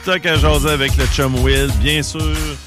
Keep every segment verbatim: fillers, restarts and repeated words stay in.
Stock à jaser avec le chum Will, bien sûr.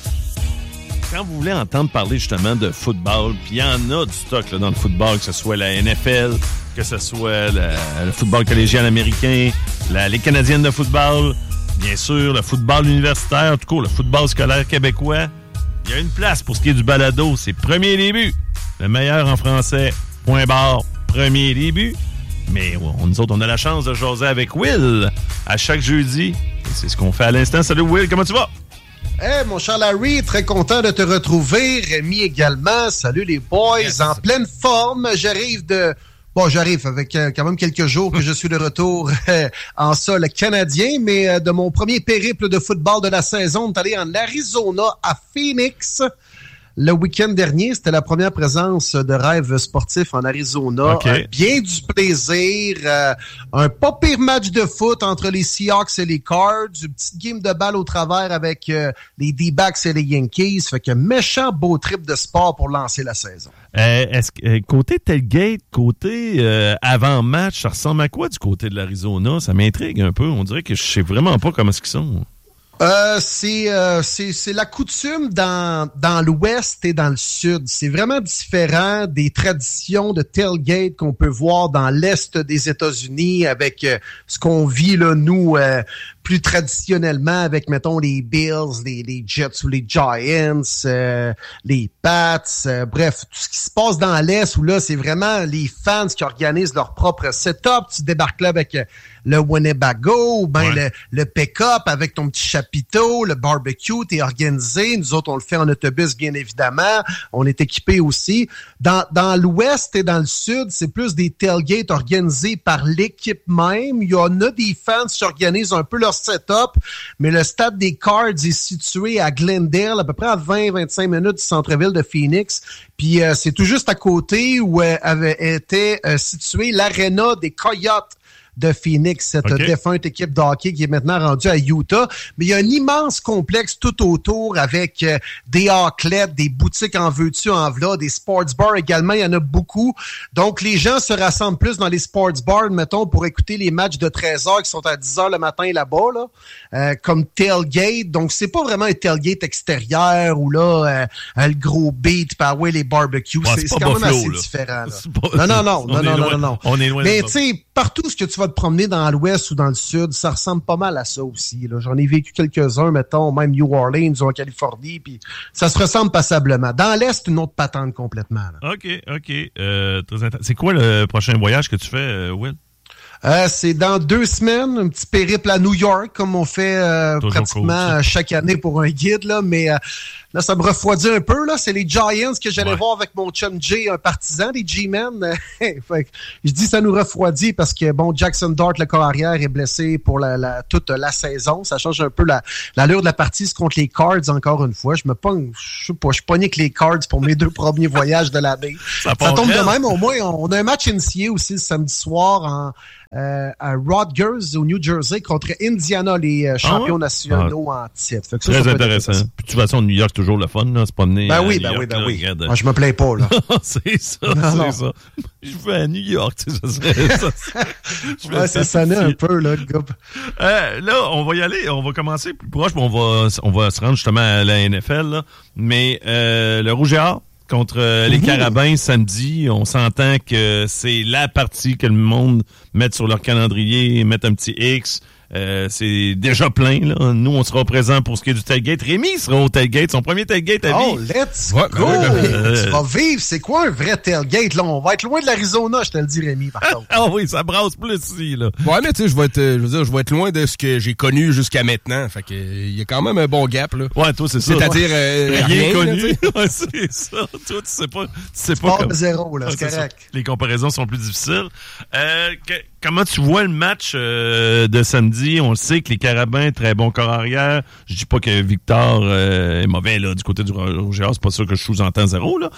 Quand vous voulez entendre parler justement de football, puis il y en a du stock là, dans le football, que ce soit la N F L, que ce soit le, le football collégial américain, la Ligue canadienne de football, bien sûr, le football universitaire, en tout cas, le football scolaire québécois. Il y a une place pour ce qui est du balado, c'est Premier Début. Le meilleur en français, point barre, Premier Début. Mais on, nous autres, on a la chance de jaser avec Will à chaque jeudi. Et c'est ce qu'on fait à l'instant. Salut Will, comment tu vas? Hey, mon cher Larry, très content de te retrouver. Rémi également. Salut les boys, yes. En pleine forme. J'arrive de... Bon, j'arrive avec euh, quand même quelques jours que je suis de retour euh, en sol canadien, mais euh, de mon premier périple de football de la saison, on est allé en Arizona, à Phoenix. Le week-end dernier, c'était la première présence de rêve sportif en Arizona. Okay. Euh, bien du plaisir. Euh, un pas pire match de foot entre les Seahawks et les Cards. Une petite game de balle au travers avec euh, les D-backs et les Yankees. Fait que méchant beau trip de sport pour lancer la saison. Euh, est-ce que euh, côté tailgate, côté euh, avant-match, ça ressemble à quoi du côté de l'Arizona? Ça m'intrigue un peu. On dirait que je sais vraiment pas comment est-ce qu'ils sont. Euh, c'est, euh, c'est, c'est la coutume dans, dans l'Ouest et dans le Sud. C'est vraiment différent des traditions de tailgate qu'on peut voir dans l'Est des États-Unis avec euh, ce qu'on vit, là, nous, euh, plus traditionnellement avec, mettons, les Bills, les, les Jets ou les Giants, euh, les Pats, euh, bref, tout ce qui se passe dans l'Est où là, c'est vraiment les fans qui organisent leur propre setup. Tu débarques là avec euh, le Winnebago ou ben ouais. le, le pick-up avec ton petit chapiteau, le barbecue, t'es organisé. Nous autres, on le fait en autobus, bien évidemment. On est équipés aussi. Dans, dans l'Ouest et dans le Sud, c'est plus des tailgates organisés par l'équipe même. Il y en a des fans qui organisent un peu leur setup, mais le stade des Cards est situé à Glendale, à peu près à vingt à vingt-cinq minutes du centre-ville de Phoenix. Puis euh, c'est tout juste à côté où euh, avait été euh, situé l'aréna des Coyotes de Phoenix, cette okay. défunte équipe de hockey qui est maintenant rendue à Utah. Mais il y a un immense complexe tout autour avec euh, des outlets, des boutiques en veux-tu, en v'là, des sports bars également, il y en a beaucoup. Donc, les gens se rassemblent plus dans les sports bars, mettons, pour écouter les matchs de treize heures qui sont à dix heures le matin là-bas, là, euh, comme tailgate. Donc, c'est pas vraiment un tailgate extérieur ou là, euh, le gros beat, par ouais, les barbecues. Ouais, c'est, c'est, c'est quand Buffalo, même assez là. différent. Là. Pas, non, non, non, non, non, loin, non, non. On est loin. Mais tu sais, partout ce que tu vas te promener dans l'Ouest ou dans le Sud, ça ressemble pas mal à ça aussi. Là. J'en ai vécu quelques-uns, mettons, même New Orleans ou en Californie, puis ça se ressemble passablement. Dans l'Est, une autre patente complètement. Là. OK, OK. Euh, très intéressant. C'est quoi le prochain voyage que tu fais, euh, Will? Euh, c'est dans deux semaines, un petit périple à New York, comme on fait euh, pratiquement cool, chaque année pour un guide. Là, mais euh, là, ça me refroidit un peu. Là, c'est les Giants que j'allais ouais. voir avec mon chum Jay, un partisan des G-Men. Fait que, je dis ça nous refroidit parce que bon, Jackson Dart, le corps arrière, est blessé pour la, la, toute la saison. Ça change un peu la, l'allure de la partie contre les Cards, encore une fois. Je me pogne, je sais pas, je pognais avec les Cards pour mes deux premiers voyages de l'année. Ça, ça tombe de même. Au moins, on, on a un match initié aussi le samedi soir en Euh, à Rutgers au New Jersey contre Indiana, les euh, champions ah ouais? nationaux ah. en titre. Fait que ça, très ça intéressant. Puis de toute façon, New York, c'est toujours le fun, là. C'est pas né ben à oui, New ben York, oui, ben là, oui. Regarde. Moi, je me plains pas, là. c'est ça, non, c'est non. ça. Je vais à New York, tu sais, ça serait ça. ouais, ça sonnait un peu, là, le gars. Euh, là, on va y aller, on va commencer plus proche, mais on va, on va se rendre justement à la N F L, là. Mais euh, le Rouge et Or contre euh, les Carabins samedi, on s'entend que c'est la partie que le monde met sur leur calendrier, met un petit X. Euh, c'est déjà plein, là. Nous, on sera présents pour ce qui est du tailgate. Rémi sera au tailgate, son premier tailgate à vie. Oh, let's ouais, go! Ben, ben, ben, tu vas vivre. C'est quoi un vrai tailgate, là? On va être loin de l'Arizona, je te le dis, Rémi, par contre. Ah oui, ça brasse plus ici, là. Ouais, mais tu sais, je vais être, je veux dire, je vais être loin de ce que j'ai connu jusqu'à maintenant. Fait que, il y a quand même un bon gap, là. Ouais, toi, c'est ça. C'est-à-dire, euh, rien, rien connu. Là, ouais, c'est ça. Toi, tu sais pas, tu sais pas. Comme... zéro, là, c'est, c'est correct. Ça. Les comparaisons sont plus difficiles. Euh, que, comment tu vois le match euh, de samedi? On le sait que les Carabins, très bon corps arrière. Je dis pas que Victor euh, est mauvais là du côté du Rouge et Or, c'est pas ça que je sous-entends zéro là.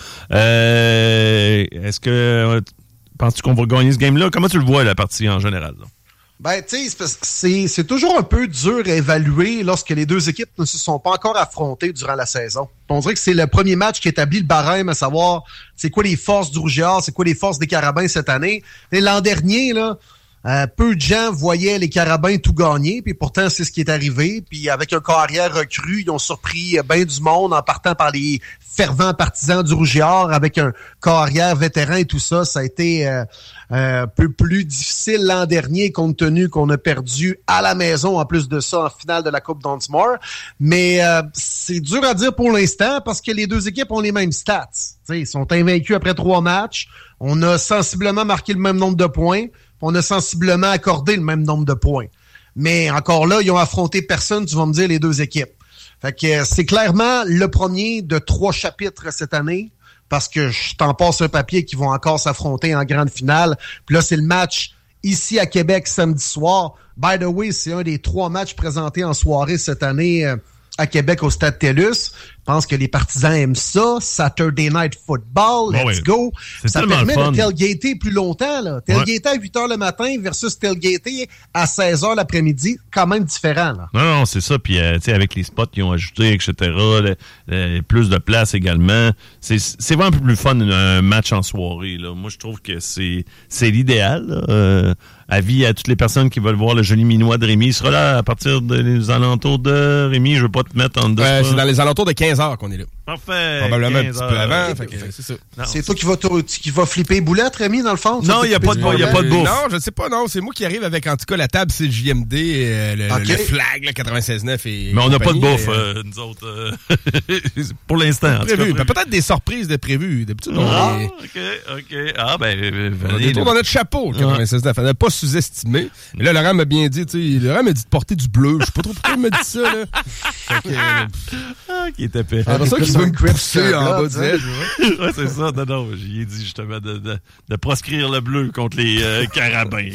Euh, est-ce que euh, penses-tu qu'on va gagner ce game-là? Comment tu le vois la partie en général? Là? Ben, tu sais, c'est, c'est toujours un peu dur à évaluer lorsque les deux équipes ne se sont pas encore affrontées durant la saison. On dirait que c'est le premier match qui établit le barème à savoir c'est quoi les forces du Rouge et Or, c'est quoi les forces des Carabins cette année. Et l'an dernier, là, Euh, peu de gens voyaient les Carabins tout gagner, puis pourtant, c'est ce qui est arrivé. Puis avec un carrière recru, ils ont surpris bien du monde en partant par les fervents partisans du Rouge et Or avec un carrière vétéran et tout ça. Ça a été euh, euh, un peu plus difficile l'an dernier, compte tenu qu'on a perdu à la maison, en plus de ça, en finale de la Coupe Dunsmore. Mais euh, c'est dur à dire pour l'instant parce que les deux équipes ont les mêmes stats. T'sais, ils sont invaincus après trois matchs. On a sensiblement marqué le même nombre de points. On a sensiblement accordé le même nombre de points. Mais encore là, ils ont affronté personne, tu vas me dire, les deux équipes. Fait que c'est clairement le premier de trois chapitres cette année, parce que je t'en passe un papier qui vont encore s'affronter en grande finale. Puis là, c'est le match ici à Québec samedi soir. By the way, c'est un des trois matchs présentés en soirée cette année euh, à Québec au Stade TELUS. Je pense que les partisans aiment ça. Saturday Night Football, let's oh oui. go. C'est ça permet fun. de tailgater plus longtemps. Là. Tailgater ouais. à huit heures le matin versus tailgater à seize heures l'après-midi, quand même différent. Là. Non, non, c'est ça. Puis, euh, tu sais, avec les spots qu'ils ont ajoutés, et cetera, le, le, plus de place également, c'est, c'est vraiment plus fun un match en soirée. Là. Moi, je trouve que c'est, c'est l'idéal. Euh, avis à toutes les personnes qui veulent voir le joli minois de Rémi. Il sera là à partir des alentours de Rémi. Je veux pas te mettre en deux. Euh, c'est dans les alentours de quinze heures qu'on est là. Parfait. Probablement un petit peu avant. Fait que, c'est ça. Non, c'est toi qui va, qui va flipper boulette, Rémi, dans le fond? Non, il n'y a, pas de, y a pas de bouffe. Non, je ne sais pas. Non, c'est moi qui arrive avec, en tout cas, la table C J M D, euh, le, okay. le flag, là, quatre-vingt-seize neuf. Et mais on n'a pas de bouffe, euh, nous autres. Euh, pour l'instant. Prévu. Ben, peut-être des surprises de prévues. D'habitude, on ah, est... OK, OK. Ah, ben, venez. On a dans notre chapeau, le quatre-vingt-seize neuf. On n'a pas sous-estimé. Mais là, Laurent m'a bien dit, tu sais, Laurent m'a dit de porter du bleu. Je sais pas trop pourquoi il m'a dit ça, là. Fait que, euh, ah, qui était épais. C'est pour ça qu'il veut me pousser en bas du edge. Ouais, c'est ça. Non, non, j'y ai dit justement de, de, de proscrire le bleu contre les euh, Carabins.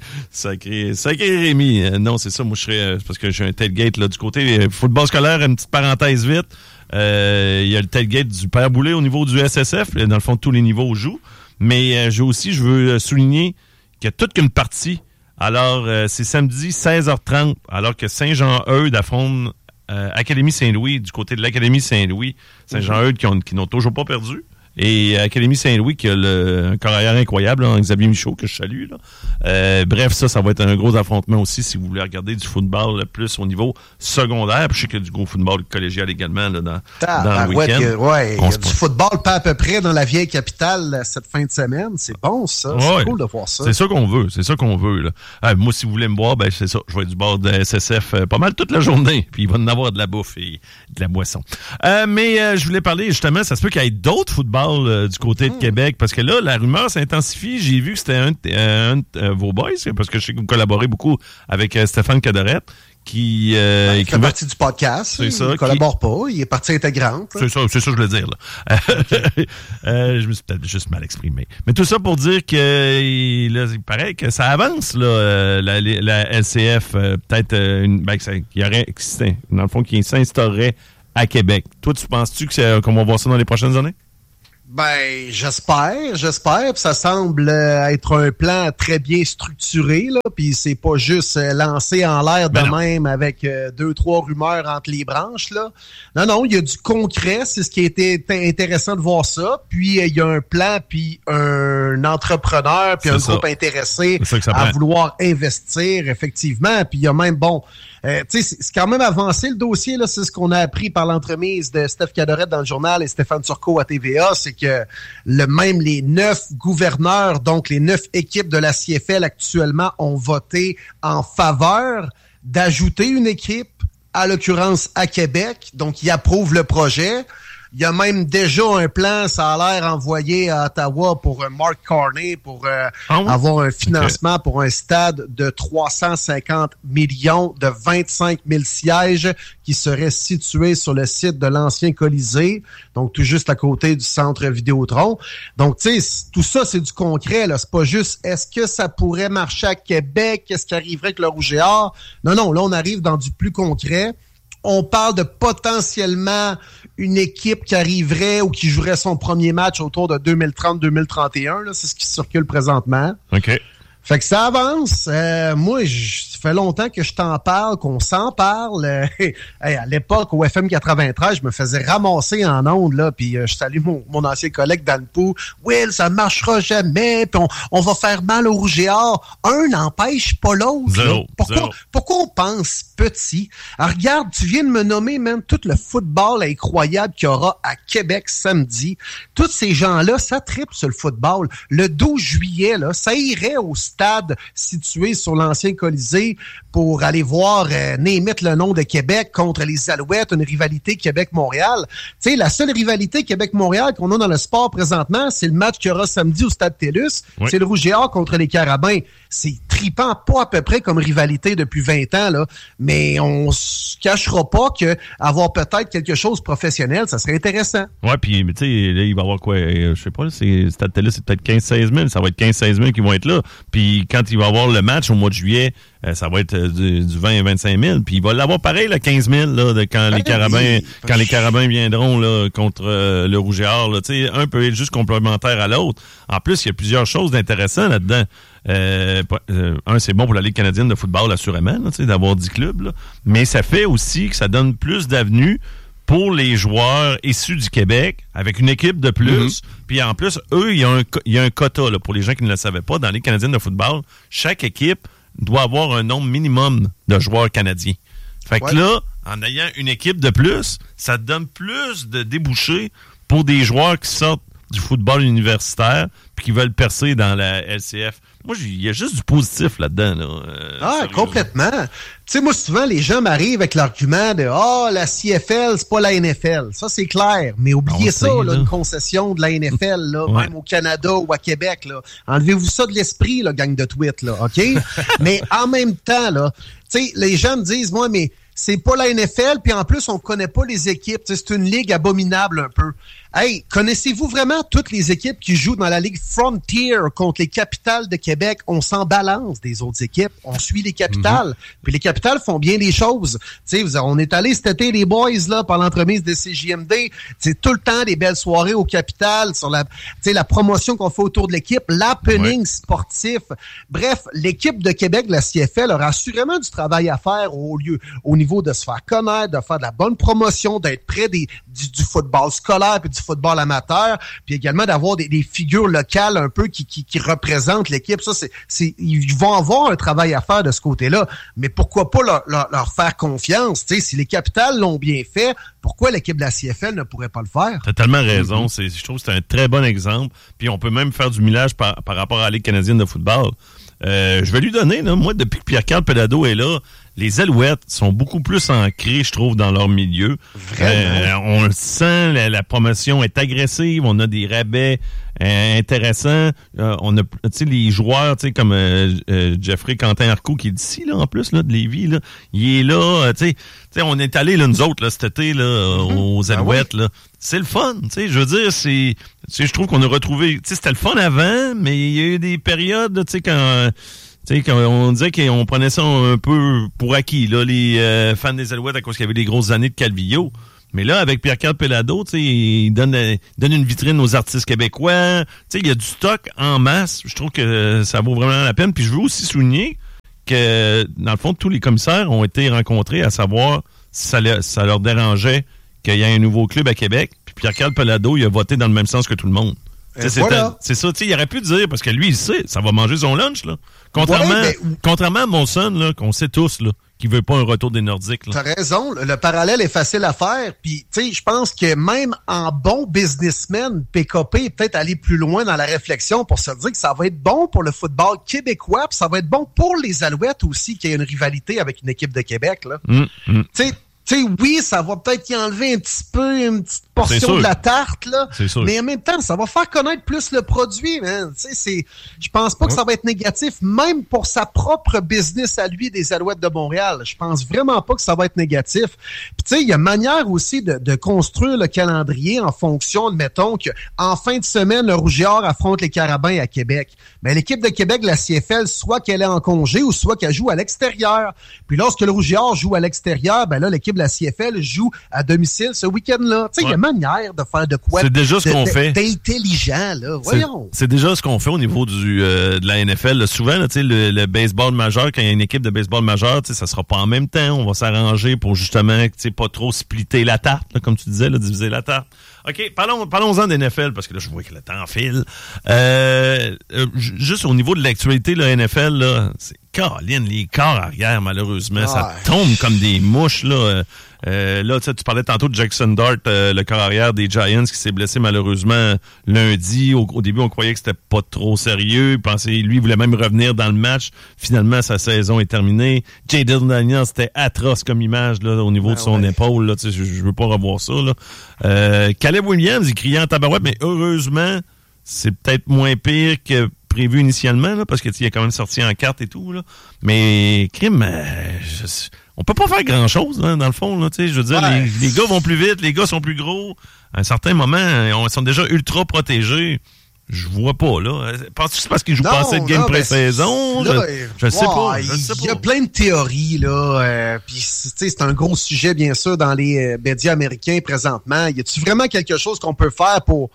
Sacré, sacré Rémi. Euh, non, c'est ça. Moi, je serais, euh, parce que j'ai un tailgate là du côté euh, football scolaire. Une petite parenthèse vite. Il euh, y a le tailgate du Père Boulet au niveau du S S F. Dans le fond, tous les niveaux jouent. Mais euh, j'ai aussi, je veux souligner qu'il y a toute qu'une partie. Alors, euh, c'est samedi seize heures trente, alors que Saint-Jean-Eudes affronte euh, Académie Saint-Louis, du côté de l'Académie Saint-Louis. Saint-Jean-Eudes qui, ont, qui n'ont toujours pas perdu. Et Académie Saint-Louis qui a le, un carrière incroyable, là, Xavier Michaud, que je salue. Là. Euh, bref, ça, ça va être un gros affrontement aussi si vous voulez regarder du football là, plus au niveau secondaire. Puis je sais qu'il y a du gros football collégial également là, dans, ah, dans ben le week-end. Ouais, ouais, il y a du football pas à peu près dans la vieille capitale cette fin de semaine. C'est bon, ça. Ouais, c'est cool de voir ça. C'est ça qu'on veut. C'est ça qu'on veut. Là. Ah, moi, si vous voulez me boire, ben c'est ça. Je vais être du bord de S S F euh, pas mal toute la journée. Puis il va en avoir de la bouffe et de la boisson. Euh, mais euh, je voulais parler justement, ça se peut qu'il y ait d'autres footballs euh, du côté de mmh. Québec, parce que là, la rumeur s'intensifie. J'ai vu que c'était un, un, un de euh, vos boys, parce que je sais que vous collaborez beaucoup avec euh, Stéphane Caderette, qui... Euh, ben, il fait partie du podcast. C'est il ça, ne collabore qui... pas. Il est partie intégrante. C'est ça, c'est ça que je voulais dire. Là. Okay. euh, je me suis peut-être juste mal exprimé. Mais tout ça pour dire que il, là, il paraît que ça avance, là, la, la L C F. Euh, peut-être euh, une, ben, qu'il y aurait, dans le fond, qui s'instaurerait à Québec. Toi, tu penses-tu que c'est, qu'on va voir ça dans les prochaines années? Ben, j'espère, j'espère. Puis ça semble être un plan très bien structuré, là. Puis c'est pas juste lancé en l'air de ben même avec euh, deux, trois rumeurs entre les branches, là. Non, non, il y a du concret. C'est ce qui a été intéressant de voir ça. Puis il y a un plan, puis un entrepreneur, puis c'est un ça. Groupe intéressé à vouloir investir, effectivement. Puis il y a même, bon... Euh, tu sais, c'est quand même avancé le dossier, là. C'est ce qu'on a appris par l'entremise de Steph Caderette dans le journal et Stéphane Turcot à T V A, c'est que le même les neuf gouverneurs, donc les neuf équipes de la C F L actuellement, ont voté en faveur d'ajouter une équipe, à l'occurrence à Québec. Donc, ils approuvent le projet. Il y a même déjà un plan, ça a l'air envoyé à Ottawa pour euh, Mark Carney, pour euh, oh. avoir un financement okay. pour un stade de trois cent cinquante millions de vingt-cinq mille sièges qui serait situé sur le site de l'ancien Colisée, donc tout juste à côté du centre Vidéotron. Donc, tu sais, tout ça, c'est du concret, là. C'est pas juste, est-ce que ça pourrait marcher à Québec? Qu'est-ce qui arriverait avec le Rouge et Or? Non, non, là, on arrive dans du plus concret. On parle de potentiellement une équipe qui arriverait ou qui jouerait son premier match autour de deux mille trente deux mille trente et un. Là, c'est ce qui circule présentement. OK. Fait que ça avance. Euh, moi, je, ça fait longtemps que je t'en parle, qu'on s'en parle. Euh, hey, à l'époque, au F M quatre-vingt-treize, je me faisais ramasser en ondes, là, puis euh, je salue mon, mon ancien collègue dans le pou. Will, ça marchera jamais, puis on, on va faire mal au rouge et or. Un n'empêche pas l'autre. Zéro, pourquoi, zéro. pourquoi on pense petit? Alors, regarde, tu viens de me nommer même tout le football incroyable qu'il y aura à Québec samedi. Tous ces gens-là, ça tripe sur le football. Le douze juillet, là, ça irait au stade situé sur l'ancien Colisée pour aller voir euh, Némit le nom de Québec contre les Alouettes, une rivalité Québec-Montréal. Tu sais, la seule rivalité Québec-Montréal qu'on a dans le sport présentement, c'est le match qu'il y aura samedi au stade TELUS. Oui. C'est le Rouge et Or contre les Carabins. C'est tripant, pas à peu près comme rivalité depuis vingt ans, là, mais on se cachera pas que avoir peut-être quelque chose de professionnel, ça serait intéressant. Ouais, puis tu sais, là, il va y avoir quoi, je sais pas, là, c'est Stade TELUS, c'est peut-être quinze à seize mille, ça va être quinze à seize mille qui vont être là. Puis quand il va y avoir le match au mois de juillet, euh, ça va être euh, du, du vingt à vingt-cinq mille, puis il va l'avoir pareil, là, quinze mille, là, de quand ah, les Carabins, oui. quand les Carabins viendront là, contre euh, le Rouge et Or, là, tu sais, un peut être juste complémentaire à l'autre. En plus, il y a plusieurs choses d'intéressantes là-dedans. Euh, euh, un, c'est bon pour la Ligue canadienne de football, assurément, là, d'avoir dix clubs, là. Mais ça fait aussi que ça donne plus d'avenues pour les joueurs issus du Québec, avec une équipe de plus. Mm-hmm. Puis en plus, eux, il y a un, il y a un quota, là, pour les gens qui ne le savaient pas, dans la Ligue canadienne de football, chaque équipe doit avoir un nombre minimum de joueurs canadiens. Fait ouais. que là, en ayant une équipe de plus, ça donne plus de débouchés pour des joueurs qui sortent du football universitaire puis qui veulent percer dans la L C F. Moi, il y a juste du positif là-dedans. Là, euh, ah, sérieusement. Complètement. Tu sais, moi, souvent, les gens m'arrivent avec l'argument de « Ah, oh, la C F L, c'est pas la N F L. » Ça, c'est clair. Mais oubliez ça, là, une concession de la N F L, là, ouais. même au Canada ou à Québec. Là. Enlevez-vous ça de l'esprit, là, gang de tweets, là, OK? Mais en même temps, là, tu sais, les gens me disent « Moi, mais c'est pas la N F L, puis en plus, on connaît pas les équipes. T'sais, c'est une ligue abominable un peu. » Hey, connaissez-vous vraiment toutes les équipes qui jouent dans la Ligue Frontier contre les Capitales de Québec? On s'en balance des autres équipes. On suit les Capitales. Mm-hmm. Puis les Capitales font bien les choses. Tu sais, on est allé cet été, les boys, là, par l'entremise de C J M D. C'est tout le temps des belles soirées aux Capitales sur la, tu sais, la promotion qu'on fait autour de l'équipe, l'happening ouais. sportif. Bref, l'équipe de Québec, la C F L, aura assurément du travail à faire au lieu, au niveau de se faire connaître, de faire de la bonne promotion, d'être près des, du, du football scolaire puis du football amateur, puis également d'avoir des, des figures locales un peu qui, qui, qui représentent l'équipe. Ça, c'est, c'est, ils vont avoir un travail à faire de ce côté-là, mais pourquoi pas leur, leur, leur faire confiance? T'sais, si les Capitales l'ont bien fait, pourquoi l'équipe de la C F L ne pourrait pas le faire? T'as tellement raison. Mm-hmm. C'est, je trouve que c'est un très bon exemple. Puis on peut même faire du millage par, par rapport à la Ligue canadienne de football. Euh, je vais lui donner, là, moi, depuis que Pierre-Carl Pelado est là, les Alouettes sont beaucoup plus ancrées, je trouve, dans leur milieu. Vraiment? Euh, on le sent, la, la promotion est agressive, on a des rabais euh, intéressants. Euh, on a, tu sais, les joueurs, tu sais, comme euh, euh, Jeffrey Quentin-Arcou, qui est d'ici, là, en plus, là, de Lévis, là, il est là, euh, tu sais, tu sais, on est allés, là, nous autres, là, cet été, là, mm-hmm. aux Alouettes, ah oui. là. C'est le fun, tu sais, je veux dire, c'est, tu sais, je trouve qu'on a retrouvé, tu sais, c'était le fun avant, mais il y a eu des périodes, tu sais, quand, tu sais, quand on disait qu'on prenait ça un peu pour acquis, là, les euh, fans des Alouettes, à cause qu'il y avait des grosses années de Calvillo. Mais là, avec Pierre-Carl Pelado, tu sais, il donne, il donne une vitrine aux artistes québécois. Tu sais, il y a du stock en masse. Je trouve que ça vaut vraiment la peine. Puis je veux aussi souligner que, dans le fond, tous les commissaires ont été rencontrés à savoir si ça, le, ça leur dérangeait qu'il y ait un nouveau club à Québec. Puis Pierre-Carl Pelado, il a voté dans le même sens que tout le monde. C'est, voilà. c'est ça, tu sais, il aurait pu dire, parce que lui, il sait, ça va manger son lunch, là. Contrairement, ouais, mais... contrairement à Molson, là, qu'on sait tous, là, qui veut pas un retour des Nordiques, là. T'as raison, le parallèle est facile à faire, puis, tu sais, je pense que même en bon businessman, P K P est peut-être aller plus loin dans la réflexion pour se dire que ça va être bon pour le football québécois, puis ça va être bon pour les Alouettes aussi, qu'il y ait une rivalité avec une équipe de Québec, là. Mmh, mmh. Tu sais, Tu sais, oui, ça va peut-être y enlever un petit peu, une petite portion de la tarte, là. Mais en même temps, ça va faire connaître plus le produit, man. Tu sais, c'est, je pense pas ouais. que ça va être négatif, même pour sa propre business à lui des Alouettes de Montréal. Je pense vraiment pas que ça va être négatif. Puis tu sais, il y a manière aussi de, de construire le calendrier en fonction, mettons que en fin de semaine, le Rouge et Or affronte les Carabins à Québec. Mais l'équipe de Québec, la C F L, soit qu'elle est en congé ou soit qu'elle joue à l'extérieur. Puis lorsque le Rouge et Or joue à l'extérieur, ben là, l'équipe de la C F L joue à domicile ce week-end-là. Tu sais, il ouais. y a manière de faire de quoi. C'est déjà ce de, qu'on de, fait. D'intelligent, là. Voyons. C'est, c'est déjà ce qu'on fait au niveau du euh, de la N F L. Là, souvent, là, le, le baseball majeur, quand il y a une équipe de baseball majeur, ça sera pas en même temps. On va s'arranger pour justement pas trop splitter la tarte, là, comme tu disais, là, diviser la tarte. OK, parlons, parlons-en d'N F L, parce que là, je vois que le temps file. Euh, euh, juste au niveau de l'actualité, la N F L, là, c'est Caroline, les corps arrière, malheureusement, ah, ça tombe comme des mouches, là. Euh, là, tu parlais tantôt de Jackson Dart, euh, le corps arrière des Giants, qui s'est blessé malheureusement lundi. Au, au début, on croyait que c'était pas trop sérieux. Il pensait, lui, il voulait même revenir dans le match. Finalement, sa saison est terminée. Jaden Daniels, c'était atroce comme image là, au niveau ah, de son ouais. épaule. Là, je, je veux pas revoir ça. Là. Euh, Caleb Williams, il criait en tabarouette, mais heureusement, c'est peut-être moins pire que prévu initialement, là, parce qu'il a quand même sorti en carte et tout. Là. Mais, crime, euh, je, on peut pas faire grand-chose, hein, dans le fond. Là, je veux dire, ouais. les, les gars vont plus vite, les gars sont plus gros. À un certain moment, ils sont déjà ultra protégés. Je vois pas, là. Penses-tu que c'est parce qu'ils jouent non, pas assez de game non, pré-saison? Là, je je sais wow, pas. Je sais il y a plein de théories, là. Euh, Puis, c'est un gros sujet, bien sûr, dans les médias américains présentement. Y a-tu vraiment quelque chose qu'on peut faire pour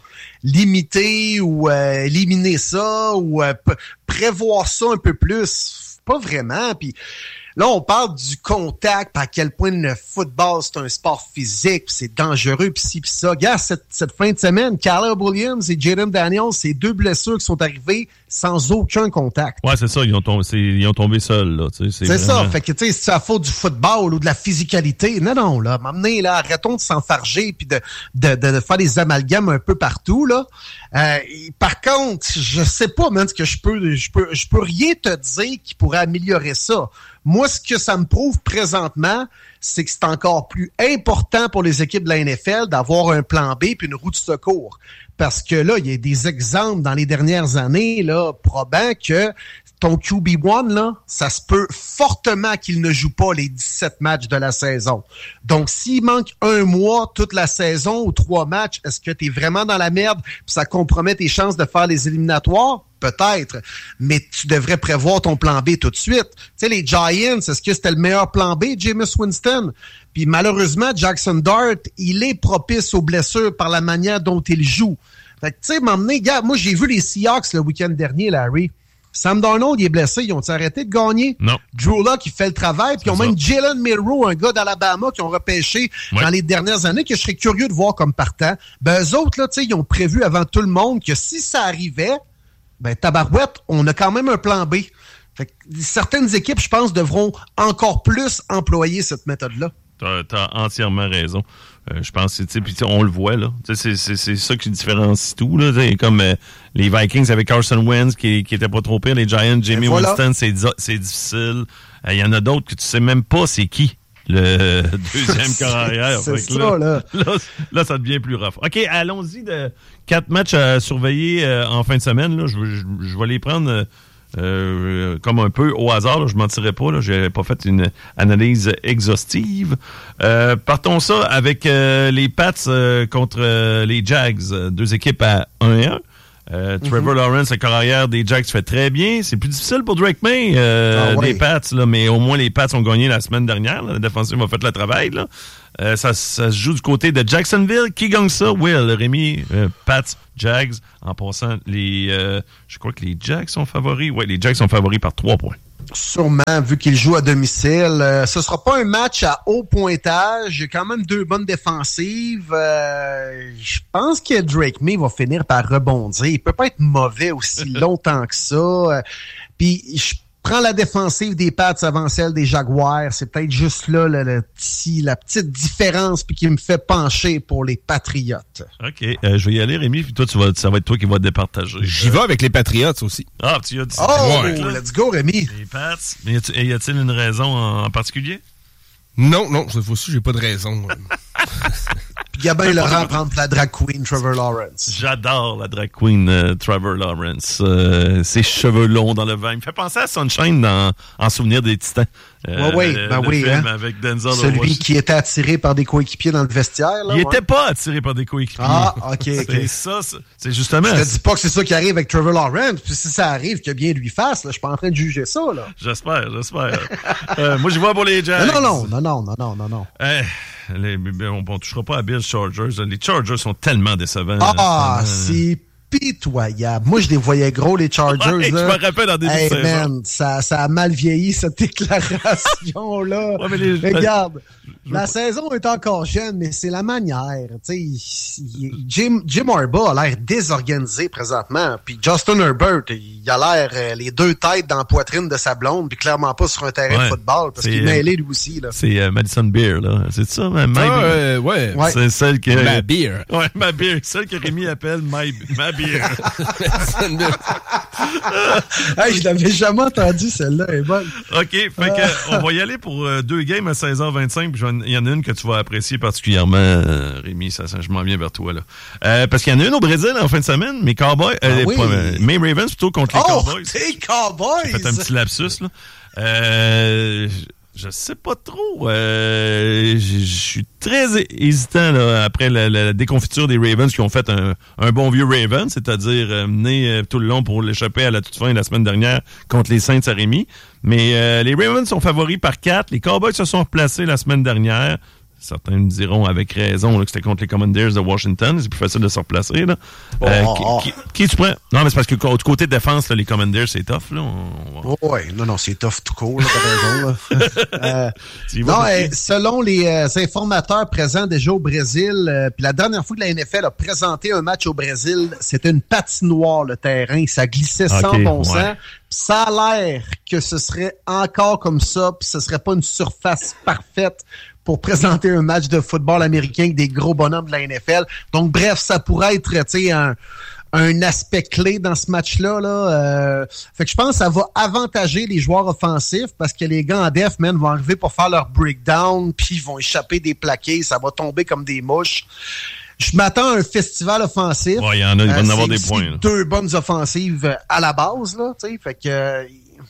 limiter ou euh, éliminer ça ou euh, p- prévoir ça un peu plus? Pas vraiment. Puis là, on parle du contact, à quel point le football, c'est un sport physique, pis c'est dangereux, pis ci, pis ça. Regarde, cette, cette fin de semaine, Caleb Williams et Jaden Daniels, c'est deux blessures qui sont arrivées sans aucun contact. Ouais, c'est ça, ils ont tombé, c'est, ils ont tombé seuls, là. C'est, c'est vraiment... ça, fait que, tu sais, c'est à faute du football ou de la physicalité. Non, non, là, m'amener, là, arrêtons de s'enfarger puis de, de, de, de faire des amalgames un peu partout, là. Euh, par contre, je sais pas, man, ce que je peux, je peux, je peux rien te dire qui pourrait améliorer ça. Moi, ce que ça me prouve présentement, c'est que c'est encore plus important pour les équipes de la N F L d'avoir un plan B puis une roue de secours. Parce que là, il y a des exemples dans les dernières années, là, probant que ton Q B un, là, ça se peut fortement qu'il ne joue pas les dix-sept matchs de la saison. Donc, s'il manque un mois toute la saison ou trois matchs, est-ce que tu es vraiment dans la merde puis ça compromet tes chances de faire les éliminatoires? Peut-être, mais tu devrais prévoir ton plan B tout de suite. Tu sais, les Giants, est-ce que c'était le meilleur plan B, Jameis Winston? Puis malheureusement, Jackson Dart, il est propice aux blessures par la manière dont il joue. Fait que, tu sais, m'emmener, gars, moi, j'ai vu les Seahawks le week-end dernier, Larry. Sam Darnold, il est blessé. Ils ont arrêté de gagner? Non. Drew Lock, il fait le travail. Puis ils ont même Jalen Milroe, un gars d'Alabama, qui ont repêché ouais. dans les dernières années, que je serais curieux de voir comme partant. Ben, eux autres, là, tu sais, ils ont prévu avant tout le monde que si ça arrivait, ben, tabarouette, on a quand même un plan B. Fait que certaines équipes, je pense, devront encore plus employer cette méthode-là. T'as, t'as entièrement raison. Euh, je pense que, tu sais, puis on le voit, là. C'est, c'est, c'est ça qui différencie tout, là. T'sais, comme euh, les Vikings avec Carson Wentz, qui, qui était pas trop pire. Les Giants, Jamie voilà. Winston, c'est, c'est difficile. Il euh, y en a d'autres que tu sais même pas c'est qui. Le deuxième corps arrière. C'est ça, là, là. Là, là, ça devient plus rough. OK, allons-y de quatre matchs à surveiller euh, en fin de semaine. Là. Je, je, je vais les prendre euh, euh, comme un peu au hasard. Là. Je ne mentirais pas. Je n'avais pas fait une analyse exhaustive. Euh, partons ça avec euh, les Pats euh, contre euh, les Jags. Deux équipes à un et un. Euh, Trevor mm-hmm. Lawrence, le corps arrière des Jags, fait très bien. C'est plus difficile pour Drake May euh, ah, ouais. des Pats, là, mais au moins les Pats ont gagné la semaine dernière. Là. La défensive a fait le travail. Là. Euh, ça, ça se joue du côté de Jacksonville. Qui gagne ça? Will, Rémi, euh, Pats, Jags. En passant, les, euh, je crois que les Jags sont favoris. Oui, les Jags sont favoris par trois points. Sûrement, vu qu'il joue à domicile. Euh, ce sera pas un match à haut pointage. Il y a quand même deux bonnes défensives. Euh, je pense que Drake May va finir par rebondir. Il peut pas être mauvais aussi longtemps que ça. Euh, Puis, je prends la défensive des Pats avant celle des Jaguars. C'est peut-être juste là le, le petit, la petite différence puis qui me fait pencher pour les Patriotes. OK. Euh, je vais y aller, Rémi. Puis toi, tu vas, ça va être toi qui vas te départager. J'y vais avec les Patriots aussi. Ah, tu as dit. Oh, ouais. Let's go, Rémi. Les Pats. Mais y a-t-il une raison en particulier? Non, non. Cette fois-ci, j'ai pas de raison. Gabin et Laurent prendre la drag queen Trevor Lawrence. J'adore la drag queen euh, Trevor Lawrence. Euh, ses cheveux longs dans le vin. Il me fait penser à Sunshine dans En souvenir des Titans. Euh, oui, oui, ben oui. Hein? Avec Denzel Celui Washington. Qui était attiré par des coéquipiers dans le vestiaire. Là, il n'était ouais. pas attiré par des coéquipiers. Ah, OK, OK. C'est ça, c'est justement... Je te dis pas que c'est ça qui arrive avec Trevor Lawrence, puis si ça arrive, que bien lui fasse, là, je suis pas en train de juger ça, là. J'espère, j'espère. euh, moi, je vois pour les Jags. Non, non, non, non, non, non, non, non. Euh, les, on ne touchera pas à Bills Chargers. Les Chargers sont tellement décevants. Ah, là, c'est pitoyable. Moi, je les voyais gros, les Chargers. Ouais, là. Je me rappelle en début hey, de saison. Man, ça, ça a mal vieilli, cette déclaration-là. Ouais, mais les... Regarde, je... la saison est encore jeune, mais c'est la manière. Jim, Jim Harbaugh a l'air désorganisé présentement. Puis Justin Herbert, il a l'air euh, les deux têtes dans la poitrine de sa blonde, puis clairement pas sur un terrain ouais, de football, parce qu'il est mêlé lui aussi. Là. C'est euh, Madison Beer, là. C'est ça, ma ah, euh, ouais. ouais. C'est celle que... Ma beer. Ouais, ma beer. Celle que Rémi appelle my, ma beer. Hey, je l'avais jamais entendu, celle-là, elle est bonne. OK, fait que, on va y aller pour euh, deux games à seize heures vingt-cinq, puis il y en a une que tu vas apprécier particulièrement, euh, Rémi, ça, ça, je m'en viens vers toi, là. Euh, parce qu'il y en a une au Brésil en fin de semaine, mes Cowboys, euh, ah oui. pas, mes Ravens plutôt contre les oh, Cowboys. Tes Cowboys! J'ai fait un petit lapsus, là. Euh... Je sais pas trop. Euh, je suis très hésitant là, après la, la déconfiture des Ravens qui ont fait un, un bon vieux Ravens, c'est-à-dire euh, mener euh, tout le long pour l'échapper à la toute fin la semaine dernière contre les Saints à Rémi. Mais euh, les Ravens sont favoris par quatre. Les Cowboys se sont replacés la semaine dernière. Certains me diront avec raison là, que c'était contre les Commanders de Washington. C'est plus facile de se replacer. Là. Oh, euh, oh, qui, oh. Qui, qui tu prends? Non, mais c'est parce que du côté de défense, là, les Commanders, c'est tough. Là. On... Oh, oui, non, non, c'est tough tout court. Là, t'as raison. Là. euh, non, euh, selon les euh, informateurs présents déjà au Brésil, euh, puis la dernière fois que la N F L a présenté un match au Brésil, c'était une patinoire, le terrain. Ça glissait okay, sans bon sens. Ouais. Ça a l'air que ce serait encore comme ça, puis ce serait pas une surface parfaite pour présenter un match de football américain avec des gros bonhommes de la N F L. Donc, bref, ça pourrait être, tu sais, un, un aspect clé dans ce match-là. Là. Euh, fait que je pense que ça va avantager les joueurs offensifs parce que les gars en def, man, vont arriver pour faire leur breakdown, puis ils vont échapper des plaqués, ça va tomber comme des mouches. Je m'attends à un festival offensif. Ouais, il y en a, il va en avoir des points. Là. Deux bonnes offensives à la base, là, tu sais, fait que... Euh,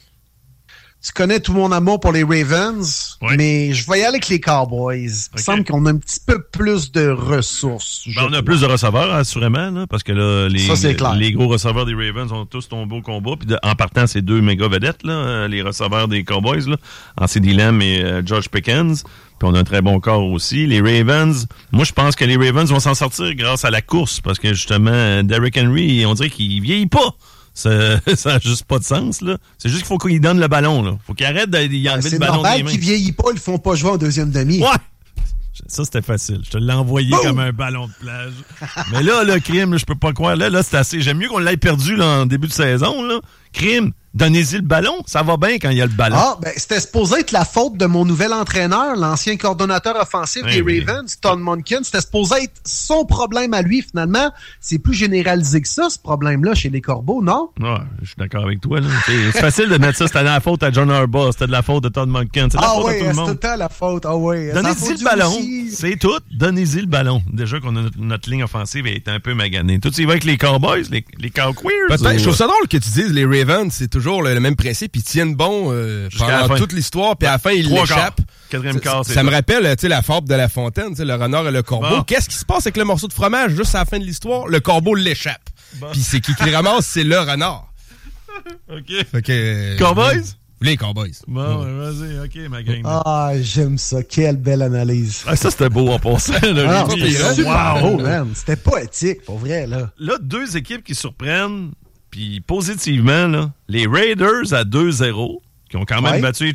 tu connais tout mon amour pour les Ravens, oui. mais je vais y aller avec les Cowboys. Okay. Il me semble qu'on a un petit peu plus de ressources. Ben, on a plus de receveurs, assurément, là, parce que là, les, Ça, c'est clair. les gros receveurs des Ravens ont tous tombé au combat. Puis de, en partant, ces deux méga vedettes, là, les receveurs des Cowboys, là, en C D Lamb et euh, George Pickens. Puis on a un très bon corps aussi. Les Ravens, moi, je pense que les Ravens vont s'en sortir grâce à la course, parce que justement, Derrick Henry, on dirait qu'il vieillit pas. Ça n'a juste pas de sens, là. C'est juste qu'il faut qu'il donne le ballon, là. Faut qu'il arrête d'y enlever ouais, le ballon des mains. C'est normal qu'il vieillit pas, ils le font pas jouer en deuxième demi. Ouais! Ça, c'était facile. Je te l'ai envoyé Boum! Comme un ballon de plage. Mais là, le crime, là, je peux pas croire. Là, là, c'est assez. J'aime mieux qu'on l'ait perdu, là, en début de saison, là. Crime. Donnez-y le ballon. Ça va bien quand il y a le ballon. Ah, ben, c'était supposé être la faute de mon nouvel entraîneur, l'ancien coordonnateur offensif oui, des oui. Ravens, Todd Monken. C'était supposé être son problème à lui, finalement. C'est plus généralisé que ça, ce problème-là, chez les Corbeaux, non? Ouais, je suis d'accord avec toi, là. C'est, c'est facile de mettre ça. C'était de la faute à John Harbaugh. C'était de la faute de Todd Monken. C'est de la ah faute oui, à tout le monde. c'est tout le temps la faute. Ah oui. Donnez-y le ballon. Aussi. C'est tout. Donnez-y le ballon. Déjà qu'on a notre, notre ligne offensive est un peu maganée. Tout ça va avec les Cowboys, les, les Cowqueers. Peut-être. Je trouve ça drôle que tu dises les Ravens, c'est toujours le, le même principe. Puis ils tiennent bon euh, pendant toute l'histoire, puis à la fin, ils l'échappent. Quatrième quart, c'est ça, ça me rappelle tu sais, la fable de La Fontaine, le renard et le corbeau. Bon. Qu'est-ce qui se passe avec le morceau de fromage juste à la fin de l'histoire? Le corbeau l'échappe. Bon. Puis c'est qui qui le ramasse? C'est le renard. OK. Fait que, Cowboys? Euh, les Cowboys. Bon, ouais. vas-y, OK, ma gang. Ah, j'aime ça. Quelle belle analyse. Ah, ça, c'était beau en passant. Là, ah, c'était super beau, man. C'était poétique, pour vrai, là. Là, deux équipes qui surprennent. Puis positivement, là, les Raiders à deux zéro, qui ont quand même ouais. battu les